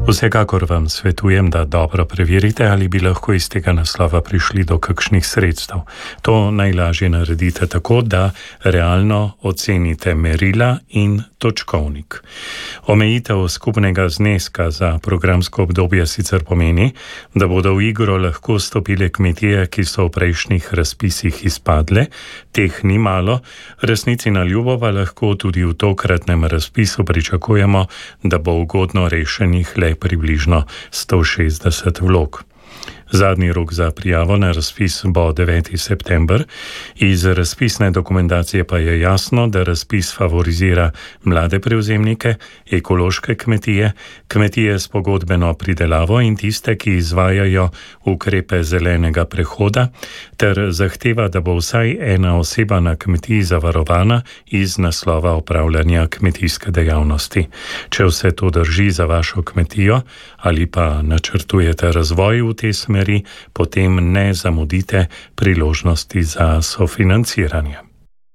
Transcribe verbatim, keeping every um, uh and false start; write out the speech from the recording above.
Vsekakor vam svetujem, da dobro preverite, ali bi lahko iz tega naslova prišli do kakšnih sredstev. To najlažje naredite tako, da realno ocenite merila in točkovnik. Omejitev skupnega zneska za programsko obdobje sicer pomeni, da bodo v igro lahko stopile kmetije, ki so v prejšnjih razpisih izpadle, teh ni malo, resnici na ljubo pa lahko tudi v tokratnem razpisu pričakujemo, da bo ugodno rešenih le približno sto šestdeset vlog. Zadnji rok za prijavo na razpis bo deveti september. Iz razpisne dokumentacije pa je jasno, da razpis favorizira mlade prevzemnike, ekološke kmetije, kmetije s pogodbeno pridelavo in tiste, ki izvajajo ukrepe zelenega prehoda, ter zahteva, da bo vsaj ena oseba na kmetiji zavarovana iz naslova opravljanja kmetijske dejavnosti. Če vse to drži za vašo kmetijo ali pa načrtujete razvoj v tej smeri, potem ne zamudite priložnosti za sofinanciranje.